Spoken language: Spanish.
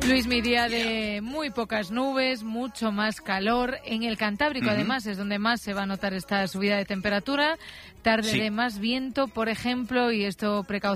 Luis, mi día de muy pocas nubes, mucho más calor. En el Cantábrico, además, es donde más se va a notar esta subida de temperatura. Tarde de más viento, por ejemplo, y esto precaución.